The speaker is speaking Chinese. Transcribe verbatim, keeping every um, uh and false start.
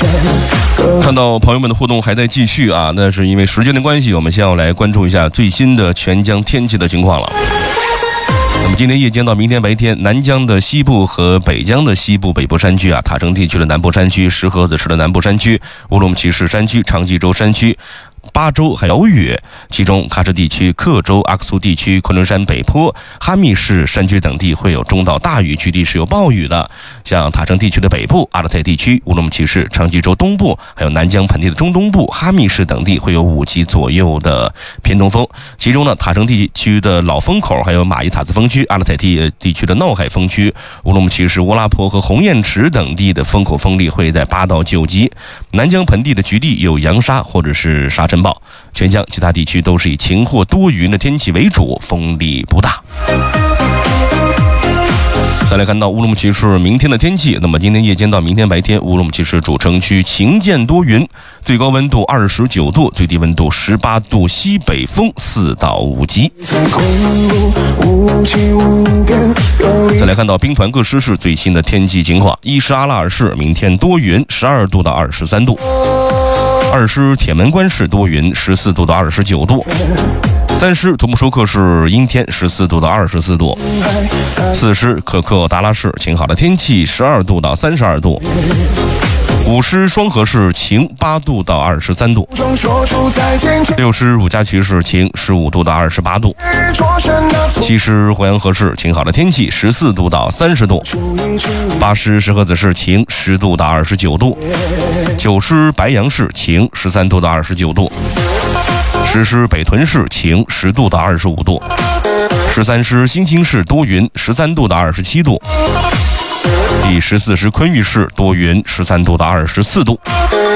看到朋友们的互动还在继续啊，那是因为时间的关系，我们先要来关注一下最新的全江天气的情况了。那么今天夜间到明天白天，南江的西部和北江的西部北部山区啊，塔城地区的南部山区、石河子市的南部山区、乌鲁木齐市山区、长济州山区、巴州还有雨，其中喀什地区、克州、阿克苏地区、昆仑山北坡、哈密市山区等地会有中到大雨，局地是有暴雨的。像塔城地区的北部、阿勒泰地区、乌鲁木齐市、长济州东部，还有南江盆地的中东部、哈密市等地会有五级左右的偏东风。其中呢，塔城地区的老风口，还有马依塔兹风区、阿勒泰地地区的闹海风区、乌鲁木齐市乌拉坡和红雁池等地的风口风力会在八到九级。南江盆地的局地有扬沙或者是沙尘暴。全江其他地区都是以晴或多云的天气为主，风力不大。再来看到乌鲁木齐市明天的天气，那么今天夜间到明天白天，乌鲁木齐市主城区晴间多云，最高温度二十九度，最低温度十八度，西北风四到五级。再来看到兵团各师市最新的天气情况，一师阿拉尔市明天多云，十二度到二十三度。二师铁门关市多云，十四度到二十九度。三师图木舒克市阴天，十四度到二十四度。四师可克达拉市晴好的天气，十二度到三十二度。五师双河市晴，八度到二十三度。六师汝嘉渠市晴，十五度到二十八度。七师淮阳河市晴好的天气，十四度到三十度。八师石河子市晴，十度到二十九度。九师白杨市晴，十三度到二十九度。十师北屯市晴，十度到二十五度。十三师新兴市多云，十三度到二十七度。第十四师昆玉市多云，十三度到二十四度。